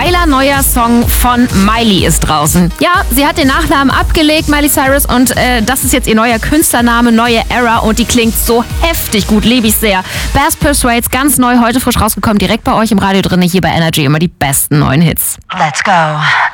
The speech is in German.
geiler neuer Song von Miley ist draußen. Ja, sie hat den Nachnamen abgelegt, Miley Cyrus, und das ist jetzt ihr neuer Künstlername, neue Era, und die klingt so heftig gut, liebe ich sehr. Best Persuades, ganz neu, heute frisch rausgekommen, direkt bei euch im Radio drin, hier bei Energy, immer die besten neuen Hits. Let's go.